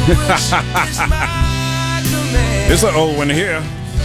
It's an old one here.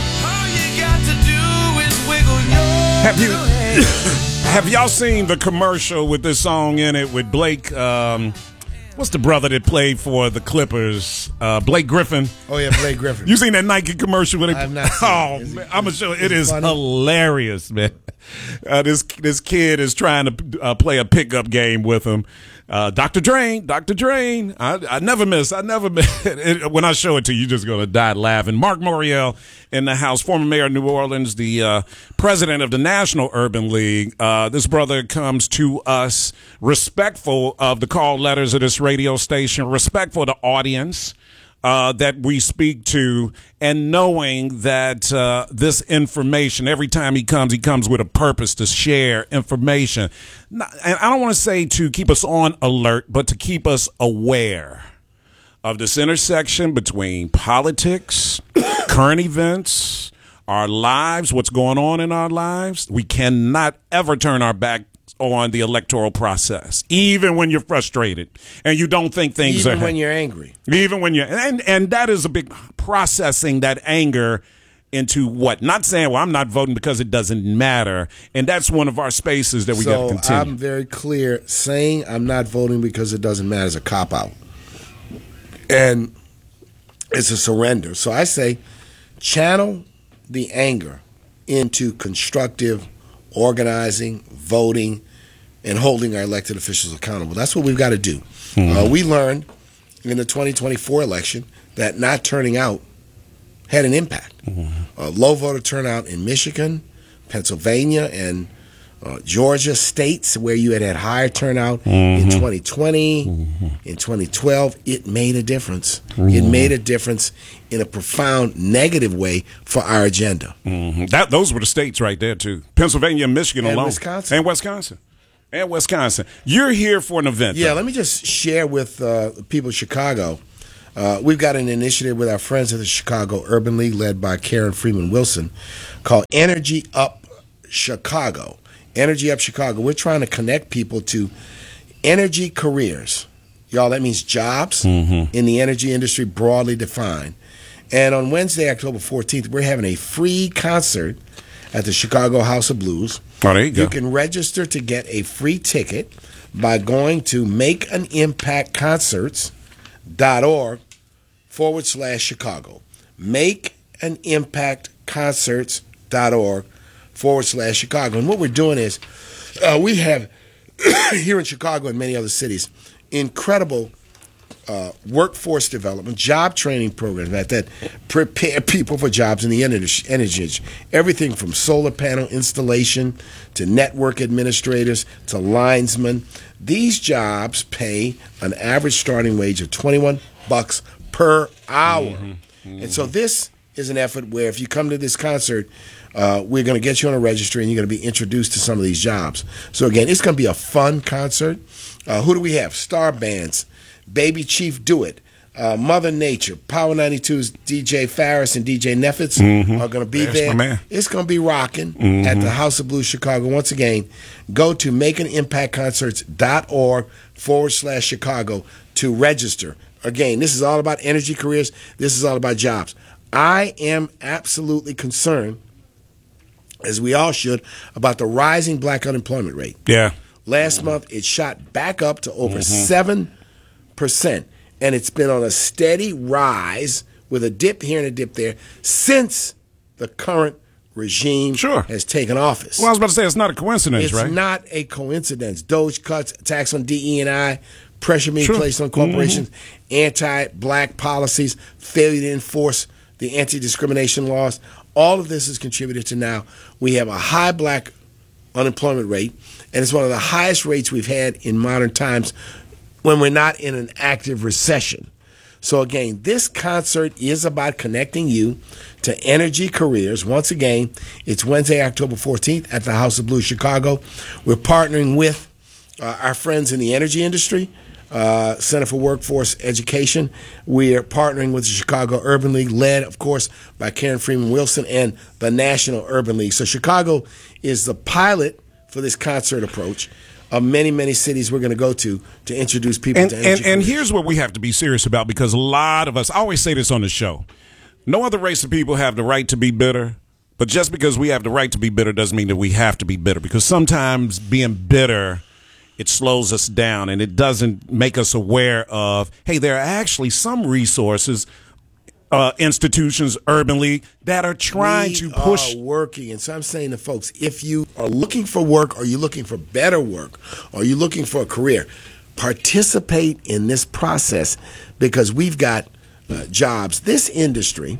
Have y'all seen the commercial with this song in it with Blake? What's the brother that played for the Clippers? Blake Griffin. Oh yeah, Blake Griffin. You seen that Nike commercial with it? I've not seen it. Man, I'm gonna show it. Is hilarious, man. This kid is trying to play a pickup game with him. Dr. Drain. I never miss. When I show it to you, you're just going to die laughing. Mark Morial in the house, former mayor of New Orleans, the president of the National Urban League. This brother comes to us respectful of the call letters of this radio station, respectful of the audience that we speak to, and knowing that this information, every time he comes with a purpose to share information. And I don't want to say to keep us on alert, but to keep us aware of this intersection between politics, current events, our lives, what's going on in our lives. We cannot ever turn our back on the electoral process, even when you're frustrated and you don't think things are. Even when you're angry. Even when you're, and that is a big processing that anger into what? Not saying, well, I'm not voting because it doesn't matter. And that's one of our spaces that we got to continue. So I'm very clear. Saying I'm not voting because it doesn't matter is a cop-out. And it's a surrender. So I say channel the anger into constructive organizing, voting, and holding our elected officials accountable. That's what we've got to do. Mm-hmm. We learned in the 2024 election that not turning out had an impact. Mm-hmm. Low voter turnout in Michigan, Pennsylvania, and Georgia states where you had higher turnout in 2020, in 2012, it made a difference. It made a difference in a profound negative way for our agenda. Those were the states right there, too. Pennsylvania and Michigan and alone. Wisconsin. And Wisconsin. You're here for an event. Yeah, let me just share with the people of Chicago. We've got an initiative with our friends at the Chicago Urban League led by Karen Freeman Wilson called Energy Up Chicago. Energy Up Chicago. We're trying to connect people to energy careers. Y'all, that means jobs in the energy industry broadly defined. And on Wednesday, October 14th, we're having a free concert at the Chicago House of Blues. Oh, there you go. You can register to get a free ticket by going to makeanimpactconcerts.org/Chicago. makeanimpactconcerts.org/Chicago. And what we're doing is we have here in Chicago and many other cities incredible workforce development, job training programs that prepare people for jobs in the energy industry. Everything from solar panel installation to network administrators to linesmen. These jobs pay an average starting wage of $21 per hour. And so this is an effort where if you come to this concert, we're going to get you on a registry and you're going to be introduced to some of these jobs. So again, it's going to be a fun concert. Who do we have? Star bands, Baby Chief Do It, Mother Nature, Power 92's DJ Farris and DJ Neffitz are going to be there. It's going to be rocking at the House of Blues Chicago. Once again, go to makeanimpactconcerts.org/Chicago to register. Again, this is all about energy careers. This is all about jobs. I am absolutely concerned, as we all should, about the rising black unemployment rate. Yeah. Last month, it shot back up to over 7%, and it's been on a steady rise with a dip here and a dip there since the current regime has taken office. Well, I was about to say, it's not a coincidence, right? It's not a coincidence. DOGE cuts, tax on DE&I, pressure being placed on corporations, anti-black policies, failure to enforce the anti-discrimination laws. All of this has contributed to now we have a high black unemployment rate, and it's one of the highest rates we've had in modern times when we're not in an active recession. So again, this concert is about connecting you to energy careers. Once again, it's Wednesday, October 14th at the House of Blues, Chicago. We're partnering with our friends in the energy industry, Center for Workforce Education. We are partnering with the Chicago Urban League, led, of course, by Karen Freeman Wilson and the National Urban League. So Chicago is the pilot for this concert approach. of many, many cities we're going to go to introduce people to energy. And here's what we have to be serious about, because a lot of us, I always say this on the show, no other race of people have the right to be bitter, but just because we have the right to be bitter doesn't mean that we have to be bitter, because sometimes being bitter, it slows us down and it doesn't make us aware of, hey, there are actually some resources, institutions, Urban League, that are trying to push. Working. And so I'm saying to folks, if you are looking for work, or you're looking for better work, or you're looking for a career, participate in this process, because we've got jobs. This industry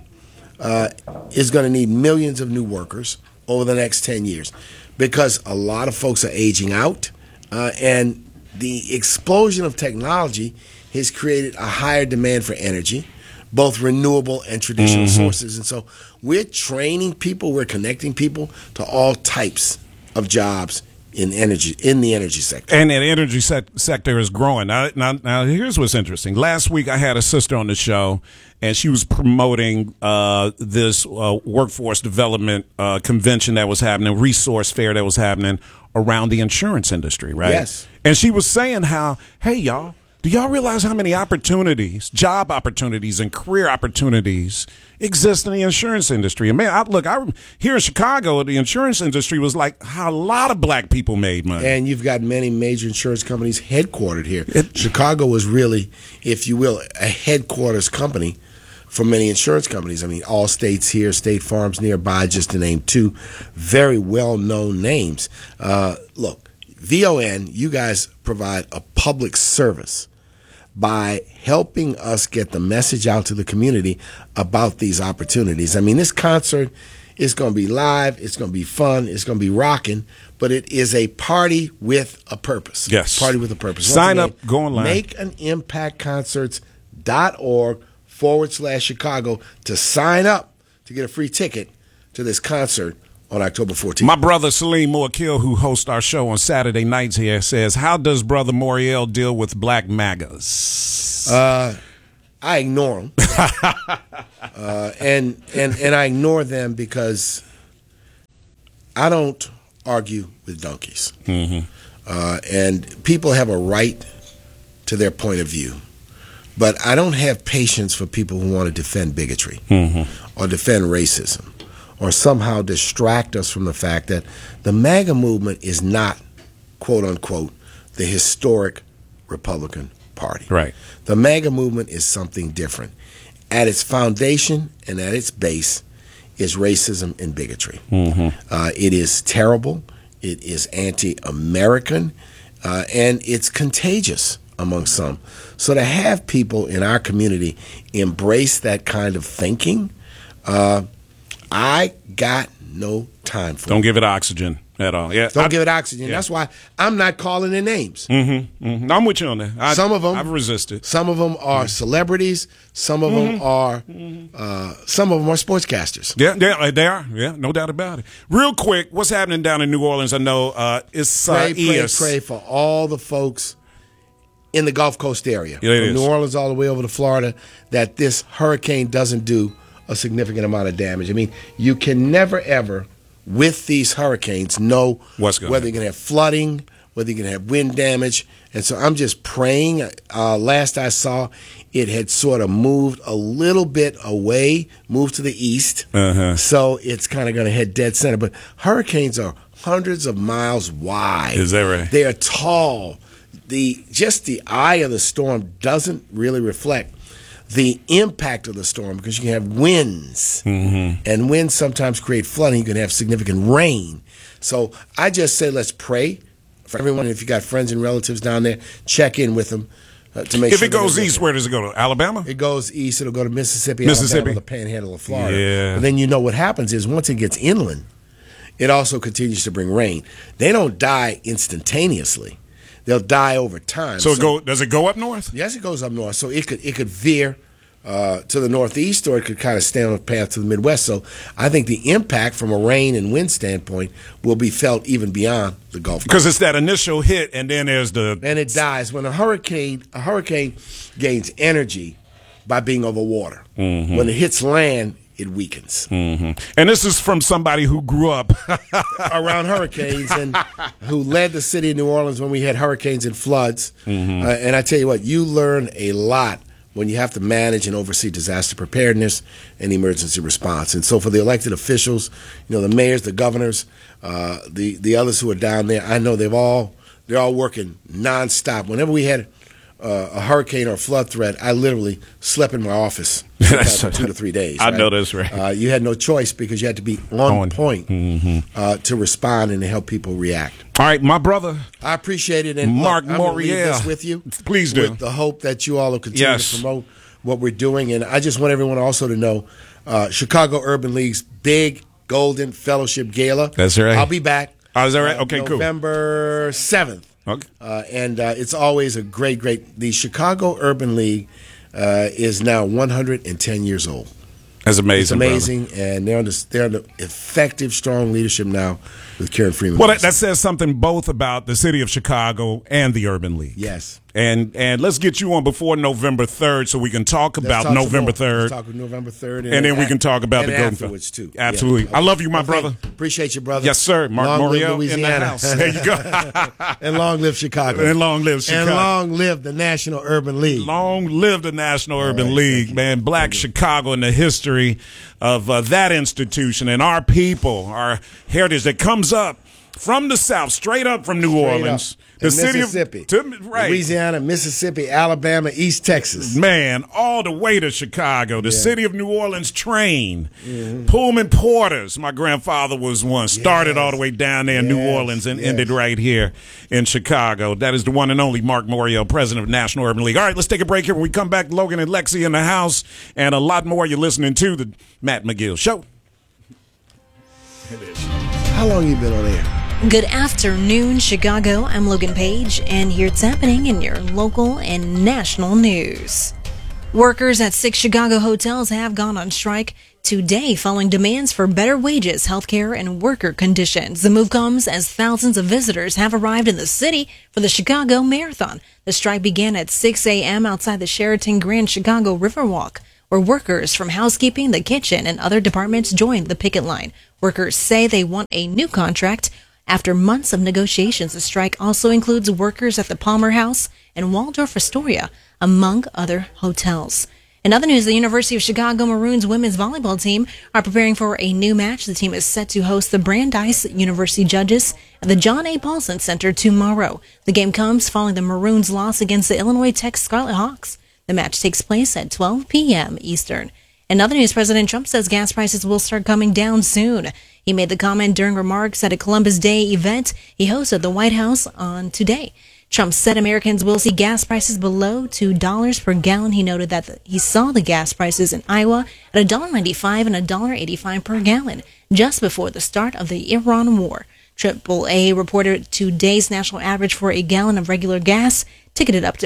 is going to need millions of new workers over the next 10 years, because a lot of folks are aging out, and the explosion of technology has created a higher demand for energy, both renewable and traditional sources. And so we're training people, we're connecting people to all types of jobs in the energy sector. And the energy sector is growing. Now, here's what's interesting. Last week I had a sister on the show, and she was promoting this workforce development convention that was happening, resource fair that was happening around the insurance industry, right? Yes. And she was saying how, hey, y'all, do y'all realize how many opportunities, job opportunities and career opportunities exist in the insurance industry? And man, here in Chicago, the insurance industry was like how a lot of black people made money. And you've got many major insurance companies headquartered here. Chicago was really, if you will, a headquarters company for many insurance companies. I mean, Allstate's here, State Farm's nearby, just to name two very well-known names. Look, VON, you guys provide a public service by helping us get the message out to the community about these opportunities. I mean, this concert is going to be live, it's going to be fun, it's going to be rocking, but it is a party with a purpose. Yes. Party with a purpose. Sign up, go online. MakeAnImpactConcerts.org/Chicago to sign up to get a free ticket to this concert on October 14th. My brother Salim Moakil, who hosts our show on Saturday nights here, says, how does Brother Moriel deal with black MAGAs? I ignore them. And I ignore them because I don't argue with donkeys. And people have a right to their point of view. But I don't have patience for people who want to defend bigotry or defend racism, or somehow distract us from the fact that the MAGA movement is not, quote unquote, the historic Republican Party. Right. The MAGA movement is something different. At its foundation and at its base is racism and bigotry. It is terrible. It is anti-American, and it's contagious among some. So to have people in our community embrace that kind of thinking, I got no time for it. Don't give it oxygen at all. Yeah, Don't give it oxygen. Yeah. That's why I'm not calling their names. I'm with you on that. Some of them, I've resisted. Some of them are celebrities. Some of them are sportscasters. Yeah, they are. Yeah, no doubt about it. Real quick, what's happening down in New Orleans? I know it's Pray for all the folks in the Gulf Coast area, from New Orleans all the way over to Florida, that this hurricane doesn't do a significant amount of damage. I mean, you can never, ever, with these hurricanes, know whether you're going to have flooding, whether you're going to have wind damage. And so I'm just praying. Last I saw, it had sort of moved a little bit away, moved to the east. So it's kind of going to head dead center. But hurricanes are hundreds of miles wide. Is that right? They are tall. Just the eye of the storm doesn't really reflect the impact of the storm, because you can have winds, and winds sometimes create flooding. You can have significant rain. So I just say let's pray for everyone. If you got friends and relatives down there, check in with them to make sure. If it goes east, where does it go? To Alabama? It goes east. It'll go to Mississippi, Alabama, the Panhandle of Florida. Yeah. But then you know what happens is once it gets inland, it also continues to bring rain. They don't die instantaneously. They'll die over time. So does it go up north? Yes, it goes up north. So it could veer to the northeast, or it could kind of stay on the path to the Midwest. So I think the impact from a rain and wind standpoint will be felt even beyond the Gulf Coast. Because it's that initial hit, and then there's and it dies. When a hurricane gains energy by being over water. When it hits land, it weakens. And this is from somebody who grew up around hurricanes and who led the city of New Orleans when we had hurricanes and floods. And I tell you what, you learn a lot when you have to manage and oversee disaster preparedness and emergency response. And so for the elected officials, the mayors, the governors, the others who are down there, I know they're all working nonstop. Whenever we had a hurricane or a flood threat, I literally slept in my office for 2 to 3 days. I know that's right. You had no choice because you had to be on point to respond and to help people react. All right, my brother. I appreciate it. And Mark I'm going to leave Morial this with you. Please do. With the hope that you all will continue to promote what we're doing. And I just want everyone also to know Chicago Urban League's big Golden Fellowship Gala. That's right. I'll be back. Oh, is that right? Okay, November 7th. Okay. And it's always a great. The Chicago Urban League is now 110 years old. That's amazing. It's amazing, brother. And they're under effective, strong leadership now with Karen Freeman. Well, that says something both about the city of Chicago and the Urban League. Yes. And let's get you on before November 3rd so we can talk about November 3rd. Let's talk November 3rd. And then we can talk about the Golden afterwards, too. Absolutely. Yeah. I love you, my brother. Appreciate you, brother. Yes, sir. Mark Morial in the house. There you go. And long live Chicago. And long live Chicago. And long live the National Urban League. Long live the National Urban League, man. Black Chicago and the history of that institution and our people, our heritage that comes up from the South, straight up from New Orleans. The city Mississippi, Louisiana, Mississippi, Alabama, East Texas. Man, all the way to Chicago. The city of New Orleans train. Pullman Porters. My grandfather was one. Started all the way down there in New Orleans and ended right here in Chicago. That is the one and only Mark Morial, president of National Urban League. All right, let's take a break here. When we come back, Logan and Lexi in the house and a lot more. You're listening to the Matt McGill Show. How long you been on air? Good afternoon, Chicago. I'm Logan Page, and here's happening in your local and national news. Workers at 6 Chicago hotels have gone on strike today following demands for better wages, healthcare, and worker conditions. The move comes as thousands of visitors have arrived in the city for the Chicago Marathon. The strike began at 6 a.m. outside the Sheraton Grand Chicago Riverwalk, where workers from housekeeping, the kitchen, and other departments joined the picket line. Workers say they want a new contract. After months of negotiations, the strike also includes workers at the Palmer House and Waldorf Astoria, among other hotels. In other news, the University of Chicago Maroons women's volleyball team are preparing for a new match. The team is set to host the Brandeis University Judges at the John A. Paulson Center tomorrow. The game comes following the Maroons' loss against the Illinois Tech Scarlet Hawks. The match takes place at 12 p.m. Eastern. In other news, President Trump says gas prices will start coming down soon. He made the comment during remarks at a Columbus Day event he hosted at the White House on Today. Trump said Americans will see gas prices below $2 per gallon. He noted that he saw the gas prices in Iowa at $1.95 and $1.85 per gallon just before the start of the Iran war. AAA reported today's national average for a gallon of regular gas ticketed up to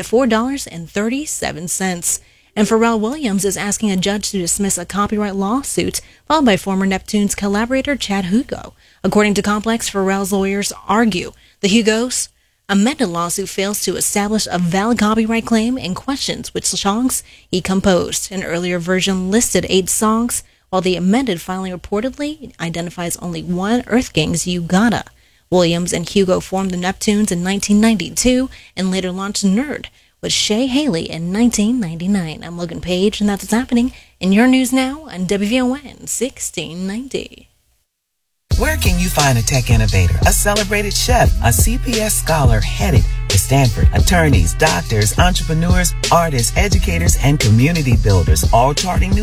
$4.37. And Pharrell Williams is asking a judge to dismiss a copyright lawsuit filed by former Neptunes collaborator Chad Hugo. According to Complex, Pharrell's lawyers argue the Hugo's amended lawsuit fails to establish a valid copyright claim and questions which songs he composed. An earlier version listed 8 songs, while the amended filing reportedly identifies only one, Earth Gang's You Gotta. Williams and Hugo formed the Neptunes in 1992 and later launched Nerd with Shay Haley in 1999. I'm Logan Page, and that's what's happening in your news now on WVON 1690. Where can you find a tech innovator, a celebrated chef, a CPS scholar headed to Stanford, attorneys, doctors, entrepreneurs, artists, educators, and community builders, all charting new